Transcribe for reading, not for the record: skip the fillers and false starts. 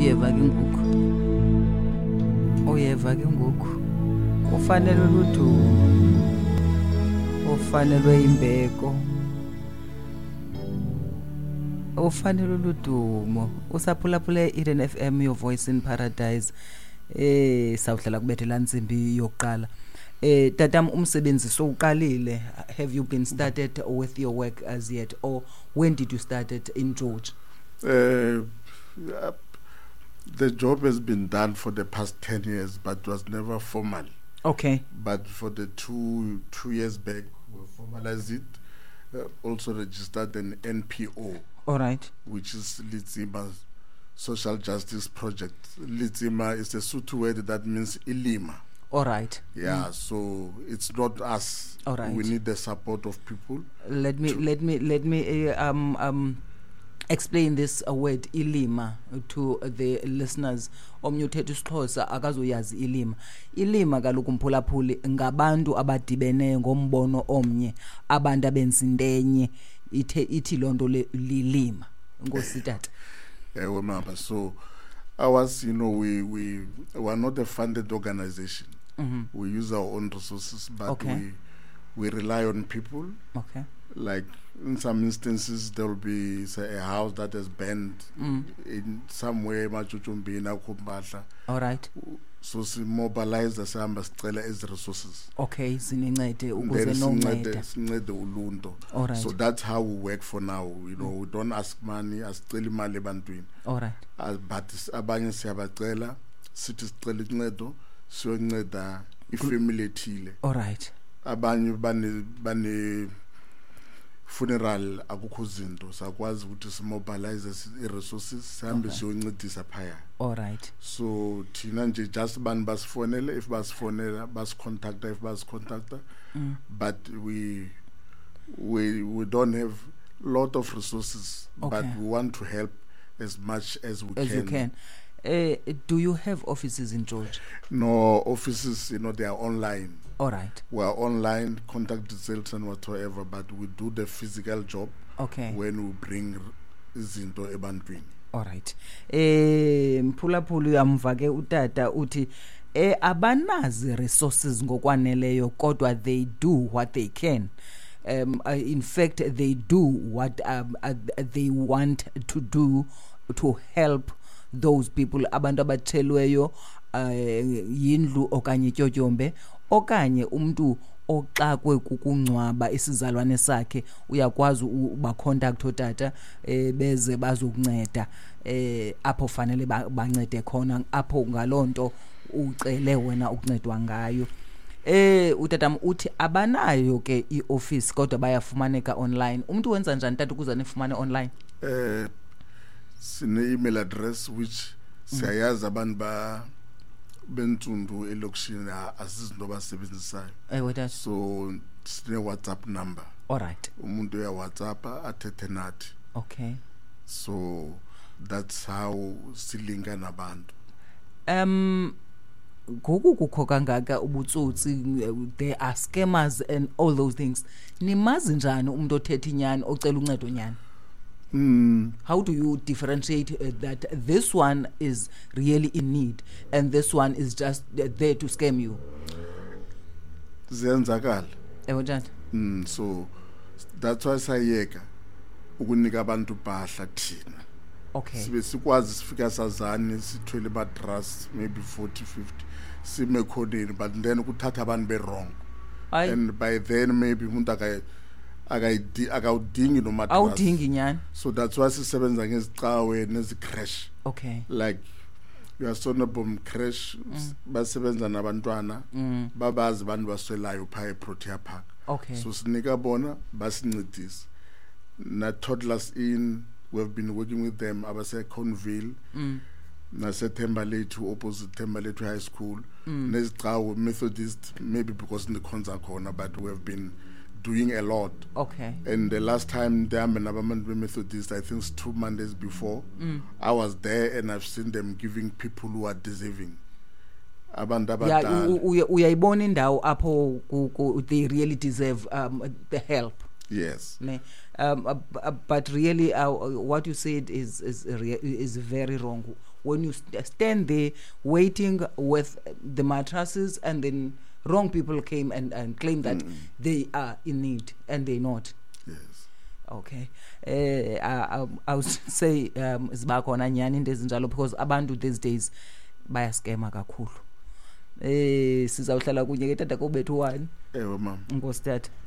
Uyeva ke ngoku. Uyeva ke ngoku. Ufanele udumo. Ufanelwe imbeko. Ufanele udumo. Usaphulaphule Eden FM, your voice in paradise. Sawuhlala kubethela insimbi yokuqala. Tatam umsebenzi sowuqalile. Have you been started with your work as yet, or when did you start it in George? The job has been done for the past 10 years, but was never formal. Okay. But for the two years back, we formalized it. Also registered an NPO. All right. Which is Litsima Social Justice Project. Litsima is a Sotho word that means Ilima. All right. Yeah, so it's not us. All right. We need the support of people. Let me explain this word ilima to the listeners. Omnyuthethu isiXhosa akazoyazi ilima. Ilima kaloku mphulaphuli ngabantu abadibeneyo ngombono omnye, abantu abenzindenye ithi lonto lilima. Nkosi tata. Mama, so ours, we are not a funded organization. Mm-hmm. We use our own resources, but okay. we rely on people. Okay. Like in some instances, there will be say, a house that is burned in some way. All right. So we mobilize the sicela as resources. Okay, sinincede ukuze nonceda. All right. So that's how we work for now. We don't ask money, asicela imali ebantwini. All right. But abanye siyabacela sithi sicela uncedo siyonceda ifamily ethile. All right. Abanye bane funeral akukho zinto sakwazi ukuthi simobilize i-resources sihambe siyoncedisa phaya. All right. So thina nje just abantu basifonele, if basifonela basicontacta, if basicontacta. But we don't have lot of resources, but we want to help as much as we can. As you can. Do you have offices in George? No offices, they are online. All right. We are online, contact details and whatsoever, but we do the physical job. Okay. When we bring izinto ebantwini. All right. Mphulaphuli yamva ke utata uthi abanazi resources ngokwaneleyo kodwa they do what they can. In fact, they do what they want to do to help those people abantu abathelweyo yindlu okanye tyotyombe okanye umuntu oxakwe kukungcwaba isizalwane sakhe uyakwazi uba contact otata beze bazokunceda apho fanele bancede khona apho ngalonto ucele wena ukuncedwa ngayo. Utatam uthi abanayo ke ioffice kodwa bayafumaneka online. Umuntu wenza njani tata ukuze nifumane online? Sine email address which siyayazi abantu bentsundu elokishini asizinto basebenzisayo. So sine WhatsApp number. All right. Umuntu uya WhatsApp athethe nathi. Okay. So that's how silinga nabantu. Goku kukho kangaka ubutsotsi, there are scammers and all those things. Nimazi njani umuntu othethe inyani ocela uncedo nyani? How do you differentiate that this one is really in need and this one is just there to scam you? Ziyenzakala. So that's why sayeka ukunika abantu bahla thina. Okay. Sibe sikwazi sifika sazani sithwele ba trust maybe 40 50 sime coding, but then ukuthatha abantu be wrong. And by then maybe umuntu akawudingi no matter. Awudingi nyani. So that's why sisebenza ngezicawe nezicrash. Okay. Like you are so bomb crash basebenza nabantwana babazi abantu baswelayo phaya eProtea Park. Okay. So sinika bona basincedisa. Na toddlers in, we've been working with them abase Conville. Nase Thembalethu opposite Thembalethu High School. Nezicawe Methodist, maybe because in the concert corner, but we have been doing a lot. Okay. And the last time they am an Methodist, I think it's 2 Mondays before, I was there and I've seen them giving people who are deserving. Uyayibona indawo apho they really deserve the help. Yes. But really what you said is very wrong. when you stand there waiting with the mattresses, and then wrong people came and claim that they are in need and they're not. Yes. Okay. I would say ziba khona nyani into ezinjalo, because abantu these days bayaskema kakhulu. Sizawuhlala kunye ke tata ko bethu 1. Ewe mama. Nkosi tata.